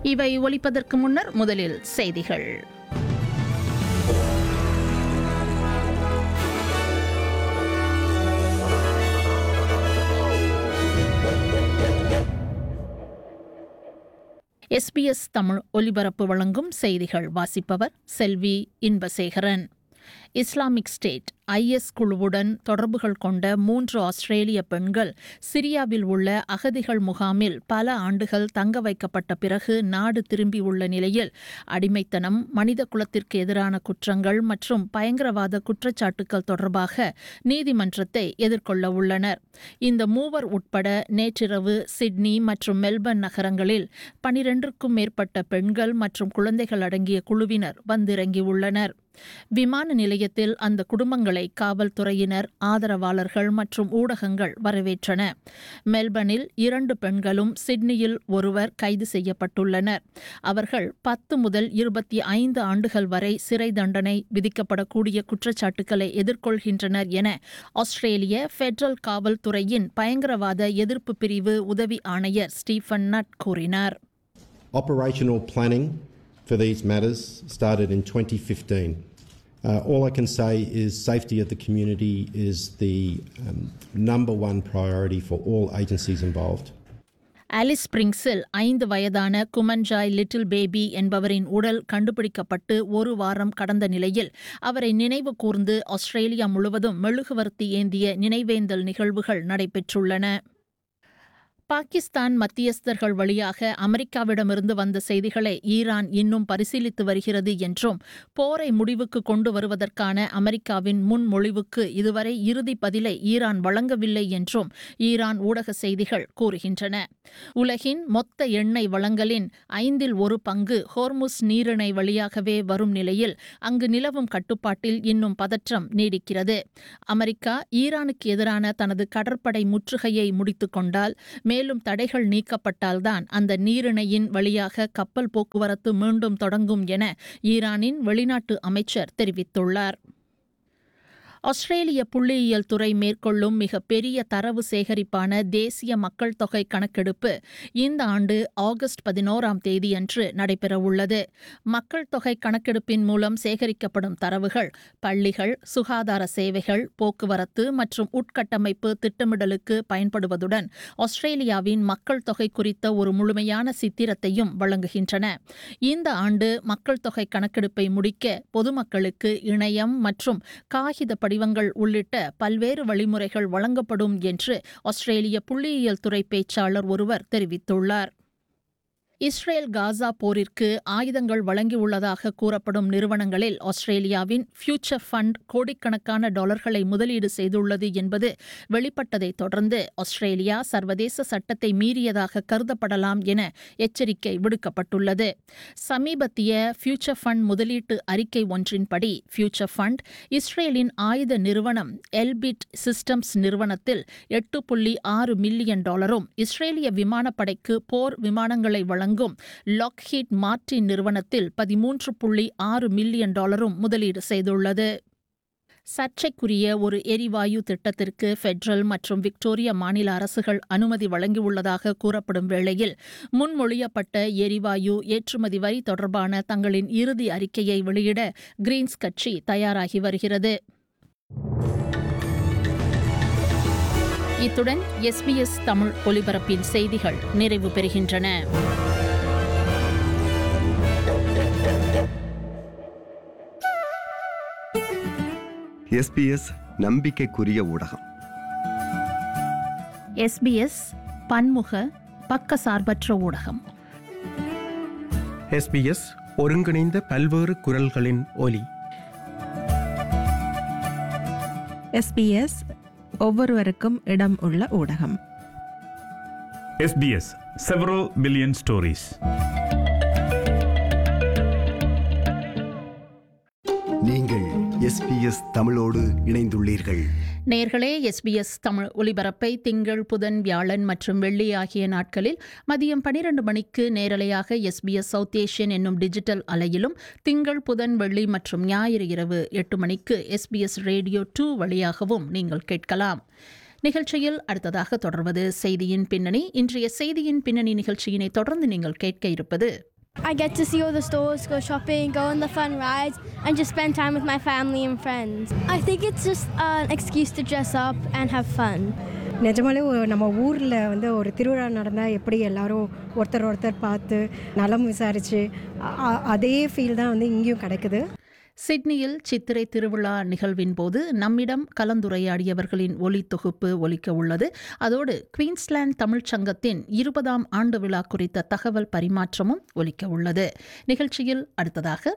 இவை ஒலிப்பதற்கு முன்னர் முதலில் செய்திகள். SBS தமிழ் ஒலிபரப்பு வழங்கும் செய்திகள். வாசிப்பவர் செல்வி இன்பசேகரன். இஸ்லாமிக் ஸ்டேட் IS குழுவுடன் தொடர்புகள் கொண்ட 3 ஆஸ்திரேலிய பெண்கள் சிரியாவில் உள்ள அகதிகள் முகாமில் பல ஆண்டுகள் தங்க வைக்கப்பட்ட பிறகு நாடு திரும்பியுள்ள நிலையில் அடிமைத்தனம், மனித குலத்திற்கு எதிரான குற்றங்கள் மற்றும் பயங்கரவாத குற்றச்சாட்டுகள் தொடர்பாக நீதிமன்றத்தை எதிர்கொள்ள உள்ளனர். இந்த மூவர் உட்பட நேற்றிரவு சிட்னி மற்றும் மெல்பர்ன் நகரங்களில் 12க்கும் மேற்பட்ட பெண்கள் மற்றும் குழந்தைகள் அடங்கிய குழுவினர் வந்திறங்கியுள்ளனர். விமான நிலையத்தில் அந்த குடும்பங்களை காவல்துறையினர், ஆதரவாளர்கள் மற்றும் ஊடகங்கள் வரவேற்றன. மெல்பர்னில் 2 பெண்களும் சிட்னியில் ஒருவர் கைது செய்யப்பட்டுள்ளனர். அவர்கள் 10 முதல் 25 ஆண்டுகள் வரை சிறை தண்டனை விதிக்கப்படக்கூடிய குற்றச்சாட்டுகளை எதிர்கொள்கின்றனர் என ஆஸ்திரேலிய பெடரல் காவல்துறையின் பயங்கரவாத எதிர்ப்பு பிரிவு உதவி ஆணையர் ஸ்டீஃபன் நட் கூறினார். Operational planning for these matters started in 2015. All I can say is safety of the community is the number one priority for all agencies involved. Alice ஸ்பிரிங்ஸில் 5 வயதான குமன்ஜாய் லிட்டில் பேபி என்பவரின் உடல் கண்டுபிடிக்கப்பட்டு 1 வாரம் கடந்த நிலையில் அவரை நினைவு கூர்ந்து ஆஸ்திரேலியா முழுவதும் மெழுகுவர்த்தி ஏந்திய நினைவேந்தல் நிகழ்வுகள் நடைபெற்றுள்ளன. பாகிஸ்தான் மத்தியஸ்தர்கள் வழியாக அமெரிக்காவிடமிருந்து வந்த செய்திகளை ஈரான் இன்னும் பரிசீலித்து வருகிறது என்றும், போரை முடிவுக்கு கொண்டு வருவதற்கான அமெரிக்காவின் முன்மொழிவுக்கு இதுவரை இறுதி பதிலை ஈரான் வழங்கவில்லை என்றும் ஈரான் ஊடக செய்திகள் கூறுகின்றன. உலகின் மொத்த எண்ணெய் வளங்களின் 1/5 பங்கு ஹோர்முஸ் நீரிணை வழியாகவே வரும் நிலையில் அங்கு நிலவும் கட்டுப்பாட்டில் இன்னும் பதற்றம் நீடிக்கிறது. அமெரிக்கா ஈரானுக்கு எதிரான தனது கடற்படை முற்றுகையை முடித்துக் கொண்டால், மேலும் தடைகள் நீக்கப்பட்டால்தான் அந்த நீரிணையின் வழியாக கப்பல் போக்குவரத்து மீண்டும் தொடங்கும் என ஈரானின் வெளிநாட்டு அமைச்சர் தெரிவித்துள்ளார். ஆஸ்திரேலிய புள்ளியியல் துறை மேற்கொள்ளும் மிகப்பெரிய தரவு சேகரிப்பான தேசிய மக்கள் தொகை கணக்கெடுப்பு இந்த ஆண்டு ஆகஸ்ட் 11ஆம் தேதியன்று நடைபெறவுள்ளது. மக்கள் தொகை கணக்கெடுப்பின் மூலம் சேகரிக்கப்படும் தரவுகள் பள்ளிகள், சுகாதார சேவைகள், போக்குவரத்து மற்றும் உட்கட்டமைப்பு திட்டமிடலுக்கு பயன்படுவதுடன் ஆஸ்திரேலியாவின் மக்கள் தொகை குறித்த ஒரு முழுமையான சித்திரத்தையும் வழங்குகின்றன. இந்த ஆண்டு மக்கள் தொகை கணக்கெடுப்பை முடிக்க பொதுமக்களுக்கு இணையம் மற்றும் காகித படிவங்கள் உள்ளிட்ட பல்வேறு வழிமுறைகள் வழங்கப்படும் என்று ஆஸ்திரேலிய புள்ளியியல் துறை பேச்சாளர் ஒருவர் தெரிவித்துள்ளார். இஸ்ரேல் காசா போரிற்கு ஆயுதங்கள் வழங்கியுள்ளதாக கூறப்படும் நிறுவனங்களில் ஆஸ்திரேலியாவின் ஃபியூச்சர் ஃபண்ட் கோடிக்கணக்கான டாலர்களை முதலீடு செய்துள்ளது என்பது வெளிப்பட்டதை தொடர்ந்து ஆஸ்திரேலியா சர்வதேச சட்டத்தை மீறியதாக கருதப்படலாம் என எச்சரிக்கை விடுக்கப்பட்டுள்ளது. சமீபத்திய ஃபியூச்சர் ஃபண்ட் முதலீட்டு அறிக்கை ஒன்றின்படி ஃபியூச்சர் ஃபண்ட் இஸ்ரேலின் ஆயுத நிறுவனம் எல்பிட் சிஸ்டம்ஸ் நிறுவனத்தில் $8.6 மில்லியன், இஸ்ரேலிய விமானப்படைக்கு போர் விமானங்களை வழங்கும் லாக்ஹீட் மார்டின் நிறுவனத்தில் $13.6 மில்லியன் முதலீடு செய்துள்ளது. சர்ச்சைக்குரிய ஒரு எரிவாயு திட்டத்திற்கு பெடரல் மற்றும் விக்டோரியா மாநில அரசுகள் அனுமதி வழங்கியுள்ளதாக கூறப்படும் வேளையில் முன்மொழியப்பட்ட எரிவாயு ஏற்றுமதி வரி தொடர்பான தங்களின் இறுதி அறிக்கையை வெளியிட கிரீன்ஸ் கட்சி தயாராகி வருகிறது. இத்துடன் SBS தமிழ் ஒலிபரப்பின் செய்திகள் நிறைவு பெறுகின்றன. SBS நம்பிக்கைக்குரிய ஊடகம். SBS பன்முக பக்கசார்பற்ற ஊடகம். SBS ஒருங்கிணைந்த பல்வேறு குரல்களின் ஒலி. SBS ஒவ்வொருவருக்கும் இடம் உள்ள ஊடகம். SBS several billion stories. நீங்கள் SBS தமிழோடு இணைந்துள்ளீர்கள். நேர்களே, SBS தமிழ் ஒலிபரப்பை திங்கள், புதன், வியாழன் மற்றும் வெள்ளி ஆகிய நாட்களில் மதியம் 12 மணிக்கு நேரலையாக SBS சவுத் ஏஷியன் என்னும் டிஜிட்டல் அலையிலும், திங்கள், புதன், வெள்ளி மற்றும் ஞாயிறு இரவு 8 மணிக்கு SBS ரேடியோ 2 வழியாகவும் நீங்கள் கேட்கலாம். நிகழ்ச்சியில் அடுத்ததாக தொடர்வது செய்தியின் பின்னணி. இன்றைய செய்தியின் பின்னணி நிகழ்ச்சியினை தொடர்ந்து நீங்கள் கேட்க இருப்பது I get to see all the stores, go shopping, go on the fun rides, and just spend time with my family and friends. I think it's just an excuse to dress up and have fun. நிஜமாலே நம்ம ஊரில் வந்து ஒரு திருவிழா நடந்தால் எப்படி எல்லாரும் ஒருத்தர் பார்த்து நலம் விசாரித்து அதே ஃபீல் தான் வந்து இங்கேயும் கிடைக்குது. சிட்னியில் சித்திரை திருவிழா நிகழ்வின் போது நம்மிடம் கலந்துரையாடியவர்களின் ஒலி தொகுப்பு ஒலிக்க உள்ளது. அதோடு குயின்ஸ்லாந்து தமிழ்ச் சங்கத்தின் 20ஆம் ஆண்டு விழா குறித்த தகவல் பரிமாற்றமும் ஒலிக்க உள்ளது. நிகழ்ச்சியில் அடுத்ததாக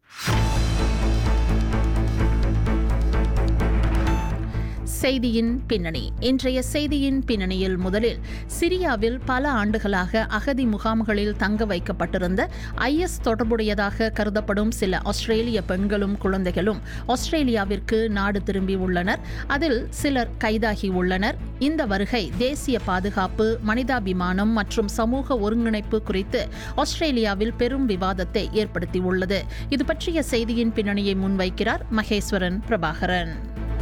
செய்தியின் பின்னணி. இன்றைய செய்தியின் பின்னணியில் முதலில் சிரியாவில் பல ஆண்டுகளாக அகதி முகாம்களில் தங்க வைக்கப்பட்டிருந்த IS தொடர்புடையதாக கருதப்படும் சில ஆஸ்திரேலிய பெண்களும் குழந்தைகளும் ஆஸ்திரேலியாவிற்கு நாடு திரும்பி உள்ளனர். அதில் சிலர் கைதாகி உள்ளனர். இந்த வருகை தேசிய பாதுகாப்பு, மனிதாபிமானம் மற்றும் சமூக ஒருங்கிணைப்பு குறித்து ஆஸ்திரேலியாவில் பெரும் விவாதத்தை ஏற்படுத்தியுள்ளது. இது பற்றிய செய்தியின் பின்னணியை முன்வைக்கிறார் மகேஸ்வரன் பிரபாகரன்.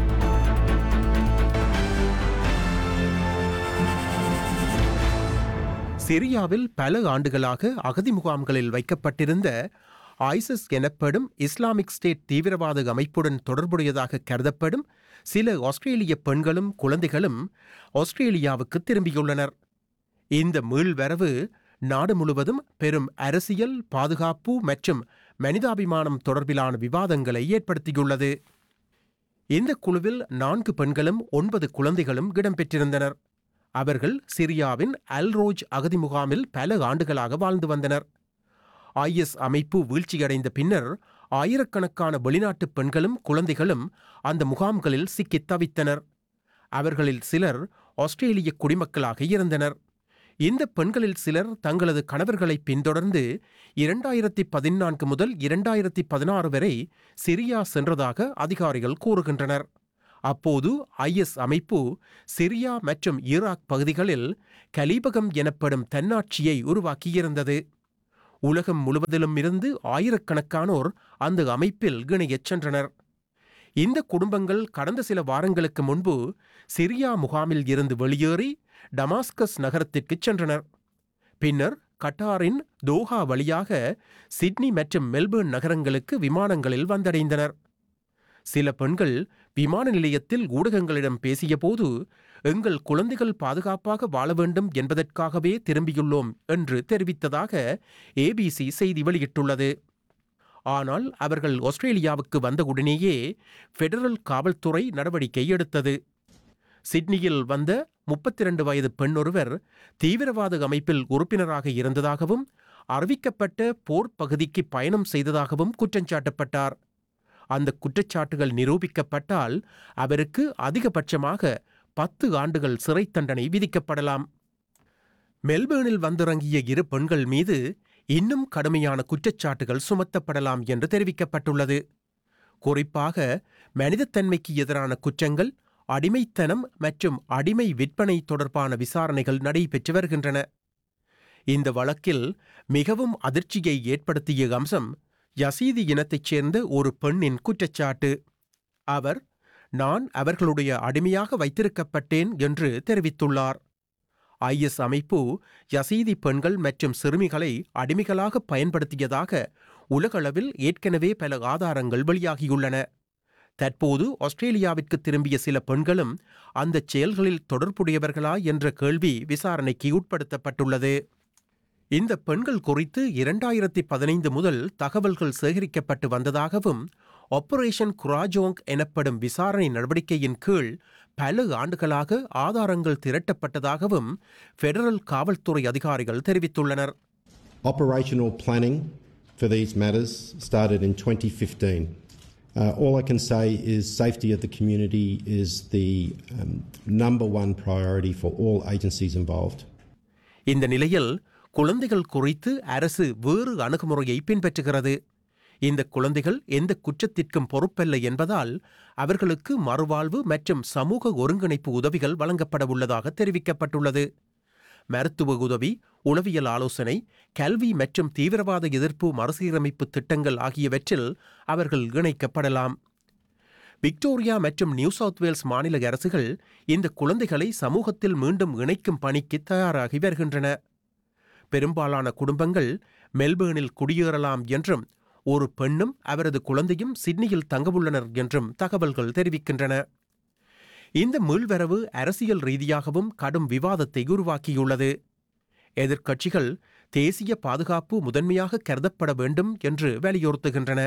சிரியாவில் பல ஆண்டுகளாக அகதி முகாம்களில் வைக்கப்பட்டிருந்த ஐசிஸ் எனப்படும் இஸ்லாமிக் ஸ்டேட் தீவிரவாத அமைப்புடன் தொடர்புடையதாக கருதப்படும் சில ஆஸ்திரேலிய பெண்களும் குழந்தைகளும் ஆஸ்திரேலியாவுக்கு திரும்பியுள்ளனர். இந்த மீள்வரவு நாடு முழுவதும் பெரும் அரசியல், பாதுகாப்பு மற்றும் மனிதாபிமானம் தொடர்பிலான விவாதங்களை ஏற்படுத்தியுள்ளது. இந்த குழுவில் 4 பெண்களும் 9 குழந்தைகளும் இடம்பெற்றிருந்தனர். அவர்கள் சிரியாவின் அல்ரோஜ் அகதி முகாமில் பல ஆண்டுகளாக வாழ்ந்து வந்தனர். IS அமைப்பு வீழ்ச்சியடைந்த பின்னர் ஆயிரக்கணக்கான வெளிநாட்டு பெண்களும் குழந்தைகளும் அந்த முகாம்களில் சிக்கித் தவித்தனர். அவர்களில் சிலர் ஆஸ்திரேலிய குடிமக்களாக இருந்தனர். இந்த பெண்களில் சிலர் தங்களது கணவர்களை பின்தொடர்ந்து 2014 முதல் 2016 வரை சிரியா சென்றதாக அதிகாரிகள் கூறுகின்றனர். அப்போது IS அமைப்பு சிரியா மற்றும் ஈராக் பகுதிகளில் கலீபகம் எனப்படும் தன்னாட்சியை உருவாக்கியிருந்தது. உலகம் முழுவதிலும் இருந்து ஆயிரக்கணக்கானோர் அந்த அமைப்பில் இணையச் சென்றனர். இந்த குடும்பங்கள் கடந்த சில வாரங்களுக்கு முன்பு சிரியா முகாமில் இருந்து வெளியேறி டமாஸ்கஸ் நகரத்திற்கு சென்றனர். பின்னர் கட்டாரின் தோஹா வழியாக சிட்னி மற்றும் மெல்பர்ன் நகரங்களுக்கு விமானங்களில் வந்தடைந்தனர். சில பெண்கள் விமான நிலையத்தில் ஊடகங்களிடம் பேசியபோது, எங்கள் குழந்தைகள் பாதுகாப்பாக வாழ வேண்டும் என்பதற்காகவே திரும்பியுள்ளோம் என்று தெரிவித்ததாக ABC செய்தி வெளியிட்டுள்ளது. ஆனால் அவர்கள் ஆஸ்திரேலியாவுக்கு வந்தவுடனேயே ஃபெடரல் காவல்துறை நடவடிக்கை எடுத்தது. சிட்னியில் வந்த 32 வயது பெண்ணொருவர் தீவிரவாத அமைப்பில் உறுப்பினராக இருந்ததாகவும் அறிவிக்கப்பட்ட போர் பகுதிக்கு பயணம் செய்ததாகவும் குற்றஞ்சாட்டப்பட்டார். அந்த குற்றச்சாட்டுகள் நிரூபிக்கப்பட்டால் அவருக்கு அதிகபட்சமாக 10 ஆண்டுகள் சிறை தண்டனை விதிக்கப்படலாம். மெல்பேர்னில் வந்திறங்கிய 2 பெண்கள் மீது இன்னும் கடுமையான குற்றச்சாட்டுகள் சுமத்தப்படலாம் என்று தெரிவிக்கப்பட்டுள்ளது. குறிப்பாக மனிதத்தன்மைக்கு எதிரான குற்றங்கள், அடிமைத்தனம் மற்றும் அடிமை விற்பனை தொடர்பான விசாரணைகள் நடைபெற்று வருகின்றன. இந்த வழக்கில் மிகவும் அதிர்ச்சியை ஏற்படுத்திய அம்சம் யசீதி இனத்தைச் சேர்ந்த ஒரு பெண்ணின் குற்றச்சாட்டு. அவர், நான் அவர்களுடைய அடிமையாக வைத்திருக்கப்பட்டேன் என்று தெரிவித்துள்ளார். IS அமைப்பு யசீதி பெண்கள் மற்றும் சிறுமிகளை அடிமைகளாக பயன்படுத்தியதாக உலகளவில் ஏற்கனவே பல ஆதாரங்கள் வெளியாகியுள்ளன. தற்போது ஆஸ்திரேலியாவிற்கு திரும்பிய சில பெண்களும் அந்த செயல்களில் தொடர்புடையவர்களா என்ற கேள்வி விசாரணைக்கு உட்படுத்தப்பட்டுள்ளது. இந்த பெண்கள் குறித்து 2015 முதல் தகவல்கள் சேகரிக்கப்பட்டு வந்ததாகவும், ஆபரேஷன் குராஜோங் எனப்படும் விசாரணை நடவடிக்கையின் கீழ் பல ஆண்டுகளாக ஆதாரங்கள் திரட்டப்பட்டதாகவும் ஃபெடரல் காவல்துறை அதிகாரிகள் தெரிவித்துள்ளனர். Operational planning for these matters started in 2015. All I can say is safety of the community is the number one priority for all agencies involved. இந்த நிலையில் குழந்தைகள் குறித்து அரசு வேறு அணுகுமுறையை பின்பற்றுகிறது. இந்த குழந்தைகள் எந்த குற்றத்திற்கும் பொறுப்பல்ல என்பதால் அவர்களுக்கு மறுவாழ்வு மற்றும் சமூக ஒருங்கிணைப்பு உதவிகள் வழங்கப்பட உள்ளதாக தெரிவிக்கப்பட்டுள்ளது. மருத்துவ உதவி, உளவியல் ஆலோசனை, கல்வி மற்றும் தீவிரவாத எதிர்ப்பு மறுசீரமைப்பு திட்டங்கள் ஆகியவற்றில் அவர்கள் இணைக்கப்படலாம். விக்டோரியா மற்றும் நியூ சவுத் வேல்ஸ் மாநில அரசுகள் இந்த குழந்தைகளை சமூகத்தில் மீண்டும் இணைக்கும் பணிக்கு தயாராகி வருகின்றன. பெரும்பாலான குடும்பங்கள் மெல்பேர்னில் குடியேறலாம் என்றும் ஒரு பெண்ணும் அவரது குழந்தையும் சிட்னியில் தங்கவுள்ளனர் என்றும் தகவல்கள் தெரிவிக்கின்றன. இந்த மீள்வரவு அரசியல் ரீதியாகவும் கடும் விவாதத்தை உருவாக்கியுள்ளது. எதிர்க்கட்சிகள் தேசிய பாதுகாப்பு முதன்மையாக கருதப்பட வேண்டும் என்று வலியுறுத்துகின்றன.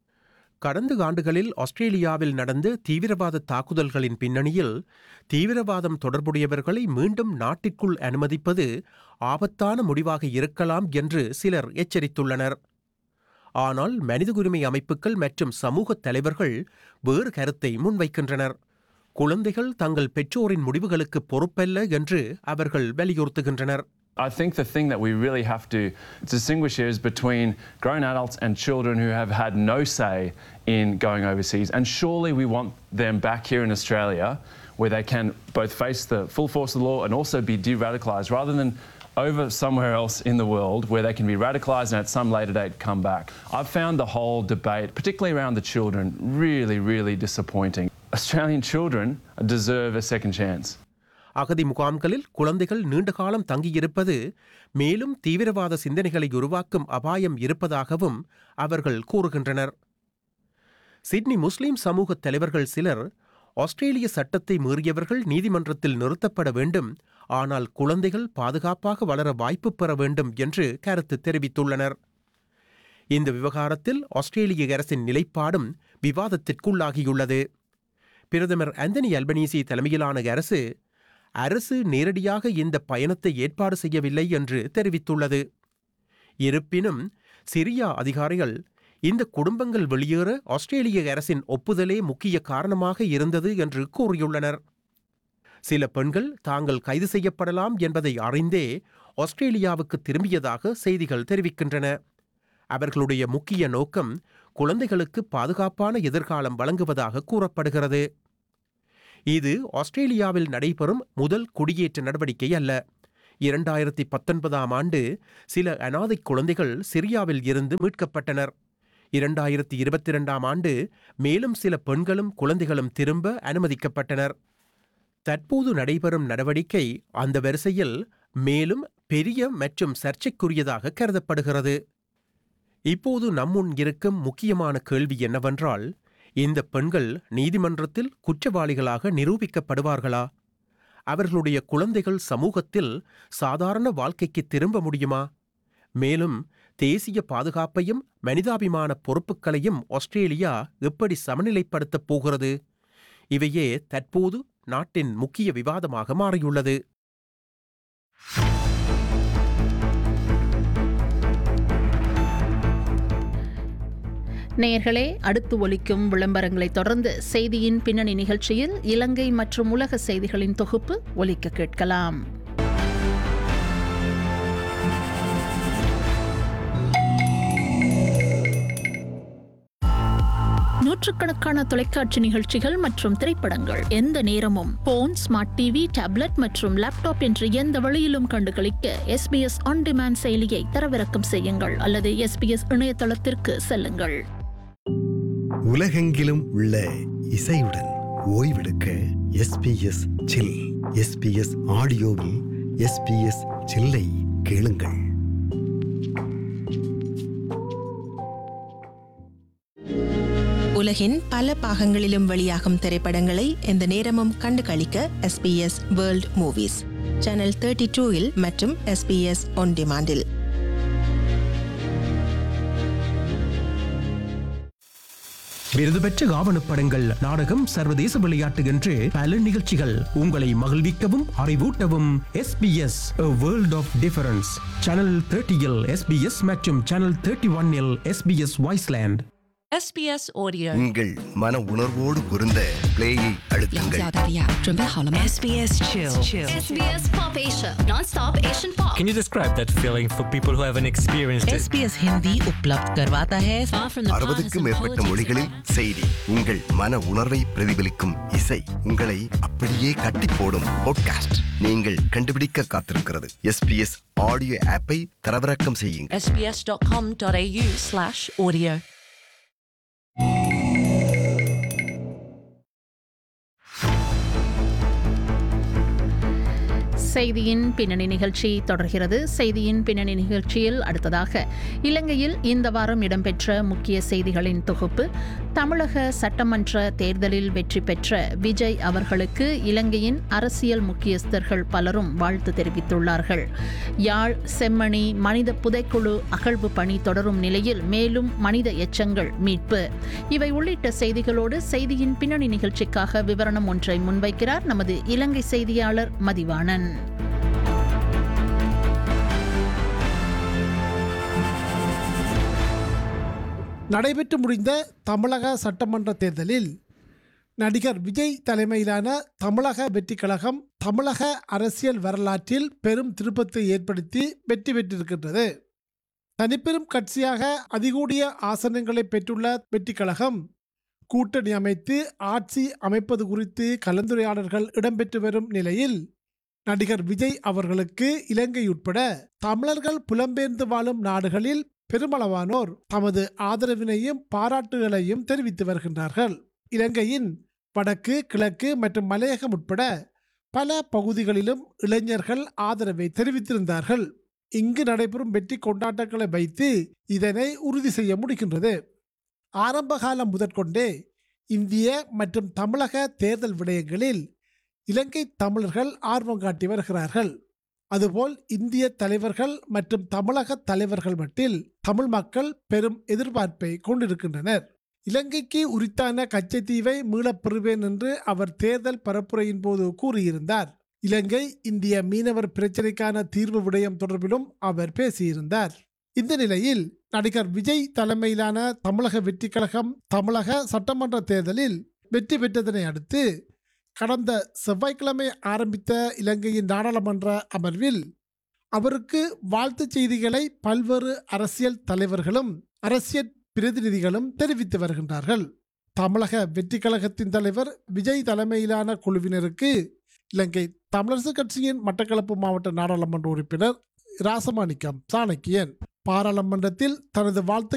கடந்த ஆண்டுகளில் ஆஸ்திரேலியாவில் நடந்த தீவிரவாத தாக்குதல்களின் பின்னணியில் தீவிரவாதம் தொடர்புடையவர்களை மீண்டும் நாட்டிற்குள் அனுமதிப்பது ஆபத்தான முடிவாக இருக்கலாம் என்று சிலர் எச்சரித்துள்ளனர். ஆனால் மனித உரிமை அமைப்புகள் மற்றும் சமூக தலைவர்கள் வேறு கருத்தை முன்வைக்கின்றனர். குழந்தைகள் தங்கள் பெற்றோரின் முடிவுகளுக்கு பொறுப்பல்ல என்று அவர்கள் வலியுறுத்துகின்றனர். I think the thing that we really have to distinguish here is between grown adults and children who have had no say in going overseas. And surely we want them back here in Australia where they can both face the full force of the law and also be de-radicalised rather than over somewhere else in the world where they can be radicalised and at some later date come back. I've found the whole debate, particularly around the children, really, really disappointing. Australian children deserve a second chance. அகதி முகாம்களில் குழந்தைகள் நீண்டகாலம் தங்கியிருப்பது மேலும் தீவிரவாத சிந்தனைகளை உருவாக்கும் அபாயம் இருப்பதாகவும் அவர்கள் கூறுகின்றனர். சிட்னி முஸ்லிம் சமூக தலைவர்கள் சிலர் ஆஸ்திரேலிய சட்டத்தை மீறியவர்கள் நீதிமன்றத்தில் நிறுத்தப்பட வேண்டும், ஆனால் குழந்தைகள் பாதுகாப்பாக வளர வாய்ப்பு பெற வேண்டும் என்று கருத்து தெரிவித்துள்ளனர். இந்த விவகாரத்தில் ஆஸ்திரேலிய அரசின் நிலைப்பாடும் விவாதத்திற்குள்ளாகியுள்ளது. பிரதமர் ஆந்தனி அல்பனீசி தலைமையிலான அரசு நேரடியாக இந்த பயணத்தை ஏற்பாடு செய்யவில்லை என்று தெரிவித்துள்ளது. இருப்பினும் சிரியா அதிகாரிகள் இந்த குடும்பங்கள் வெளியேற ஆஸ்திரேலிய அரசின் ஒப்புதலே முக்கிய காரணமாக இருந்தது என்று கூறியுள்ளனர். சில பெண்கள் தாங்கள் கைது செய்யப்படலாம் என்பதை அறிந்தே ஆஸ்திரேலியாவுக்கு திரும்பியதாக செய்திகள் தெரிவிக்கின்றன. அவர்களுடைய முக்கிய நோக்கம் குழந்தைகளுக்கு பாதுகாப்பான எதிர்காலம் வழங்குவதாக கூறப்படுகிறது. இது ஆஸ்திரேலியாவில் நடைபெறும் முதல் குடியேற்ற நடவடிக்கை அல்ல. 2019 ஆண்டு சில அனாதை குழந்தைகள் சிரியாவில் இருந்து மீட்கப்பட்டனர். 2022 ஆண்டு மேலும் சில பெண்களும் குழந்தைகளும் திரும்ப அனுமதிக்கப்பட்டனர். தற்போது நடைபெறும் நடவடிக்கை அந்த வரிசையில் மேலும் பெரிய மற்றும் சர்ச்சைக்குரியதாக கருதப்படுகிறது. இப்போது நம்முன் இருக்கும் முக்கியமான கேள்வி என்னவென்றால், இந்த பெண்கள் நீதிமன்றத்தில் குற்றவாளிகளாக நிரூபிக்கப்படுவார்களா? அவர்களுடைய குழந்தைகள் சமூகத்தில் சாதாரண வாழ்க்கைக்கு திரும்ப முடியுமா? மேலும் தேசிய பாதுகாப்பையும் மனிதாபிமான பொறுப்புகளையும் ஆஸ்திரேலியா எப்படி சமநிலைப்படுத்தப் போகிறது? இவையே தற்போது நாட்டின் முக்கிய விவாதமாக மாறியுள்ளது. நேயர்களே, அடுத்து ஒலிக்கும் விளம்பரங்களை தொடர்ந்து செய்தியின் பின்னணி நிகழ்ச்சியில் இலங்கை மற்றும் உலக செய்திகளின் தொகுப்பு ஒலிக்க கேட்கலாம். நூற்றுக்கணக்கான தொலைக்காட்சி நிகழ்ச்சிகள் மற்றும் திரைப்படங்கள் எந்த நேரமும் போன், ஸ்மார்ட் டிவி, டேப்லெட் மற்றும் லேப்டாப் என்ற எந்த வழியிலும் கண்டுகளிக்க SBS ஆன் டிமாண்ட் செயலியை தரவிறக்கம் செய்யுங்கள் அல்லது SBS இணையதளத்திற்கு செல்லுங்கள். உலகெங்கிலும் உள்ள இசையுடன் ஓய்வெடுக்க SBS சில். SBS ஆடியோவில் SBS சில்லை கேளுங்கள். உலகின் பல பாகங்களிலும் வெளியாகும் திரைப்படங்களை எந்த நேரமும் கண்டு களிக்க SBS வேர்ல்ட் மூவிஸ் சேனல் 32 மற்றும் SBS ஆன் டிமாண்டில். விருது பெற்ற ஆவணப்படங்கள், நாடகம், சர்வதேச விளையாட்டு என்று பல நிகழ்ச்சிகள் உங்களை மகிழ்விக்கவும் அறிவூட்டவும் SBS A World of Difference channel 30 SBS மற்றும் channel 31 SBS Wiseland. SBS Audio. உங்கள் மன உணர்வோடு பொருந்த பிளேயை அழுத்துங்கள். SBS Chill. SBS Pop Asia. Non-stop Asian pop. Can you describe that feeling for people who haven't experienced it? SBS Hindi उपलब्ध करवाता है 60க்கும் மேற்பட்ட மொழிகளில் செய்தி. உங்கள் மன உணர்வை பிரதிபலிக்கும் இசை உங்களை அப்படியே கட்டி போடும் பாட்காஸ்ட் நீங்கள் கண்டுபிடிக்க காத்திருக்கிறது. SBS ஆடியோ ஆப்பை தரவிறக்கம் செய்யுங்கள். sbs.com.au/audio. செய்தியின் பின்னணி நிகழ்ச்சி தொடர்கிறது. செய்தியின் பின்னணி நிகழ்ச்சியில் அடுத்ததாக இலங்கையில் இந்த வாரம் இடம்பெற்ற முக்கிய செய்திகளின் தொகுப்பு. தமிழக சட்டமன்ற தேர்தலில் வெற்றி பெற்ற விஜய் அவர்களுக்கு இலங்கையின் அரசியல் முக்கியஸ்தர்கள் பலரும் வாழ்த்து தெரிவித்துள்ளார்கள். யாழ் செம்மணி மனித புதைக்குழு அகழ்வு பணி தொடரும் நிலையில் மேலும் மனித எச்சங்கள் மீட்பு, இவை உள்ளிட்ட செய்திகளோடு செய்தியின் பின்னணி நிகழ்ச்சிக்காக விவரணம் ஒன்றை முன்வைக்கிறார் நமது இலங்கை செய்தியாளர் மதிவாணன். நடைபெற்று முடிந்த தமிழக சட்டமன்ற தேர்தலில் நடிகர் விஜய் தலைமையிலான தமிழக வெற்றி கழகம் தமிழக அரசியல் வரலாற்றில் பெரும் திருப்பத்தை ஏற்படுத்தி வெற்றி பெற்றிருக்கின்றது. தனிப்பெரும் கட்சியாக அதிகூடிய ஆசனங்களை பெற்றுள்ள வெற்றி கழகம் கூட்டணி அமைத்து ஆட்சி அமைப்பது குறித்து கலந்துரையாடல்கள் இடம்பெற்று வரும் நிலையில் நடிகர் விஜய் அவர்களுக்கு இலங்கை உட்பட தமிழர்கள் புலம்பெயர்ந்து வாழும் நாடுகளில் பெருமளவானோர் தமது ஆதரவினையும் பாராட்டுகளையும் தெரிவித்து வருகின்றார்கள். இலங்கையின் வடக்கு கிழக்கு மற்றும் மலையகம் உட்பட பல பகுதிகளிலும் இளைஞர்கள் ஆதரவை தெரிவித்திருந்தார்கள். இங்கு நடைபெறும் வெற்றி கொண்டாட்டங்களை வைத்து இதனை உறுதி செய்ய முடிகின்றது. ஆரம்ப காலம் முதற்கொண்டே இந்திய மற்றும் தமிழக தேர்தல் விடயங்களில் இலங்கை தமிழர்கள் ஆர்வம் காட்டி வருகிறார்கள். அதுபோல் இந்திய தலைவர்கள் மற்றும் தமிழக தலைவர்கள் மட்டில் தமிழ் மக்கள் பெரும் எதிர்பார்ப்பை கொண்டிருக்கின்றனர். இலங்கைக்கு உரித்தான கச்சத்தீவை மீளப் பெறுவேன் என்று அவர் தேர்தல் பரப்புரையின் போது கூறியிருந்தார். இலங்கை இந்திய மீனவர் பிரச்சினைக்கான தீர்வு விடயம் தொடர்பிலும் அவர் பேசியிருந்தார். இந்த நிலையில் நடிகர் விஜய் தலைமையிலான தமிழக வெற்றி கழகம் தமிழக சட்டமன்ற தேர்தலில் வெற்றி பெற்றதனை அடுத்து கடந்த செவ்வாய்க்கிழமை ஆரம்பித்த இலங்கையின் நாடாளுமன்ற அமர்வில் அவருக்கு வாழ்த்துச் செய்திகளை பல்வேறு அரசியல் தலைவர்களும் அரசியல் பிரதிநிதிகளும் தெரிவித்து வருகின்றார்கள். தமிழக வெற்றி கழகத்தின் தலைவர் விஜய் தலைமையிலான குழுவினருக்கு இலங்கை தமிழரசு கட்சியின் மட்டக்களப்பு மாவட்ட நாடாளுமன்ற உறுப்பினர் ராசமாணிக்கம் சாணக்கியன் பாராளுமன்றத்தில் தனது வாழ்த்து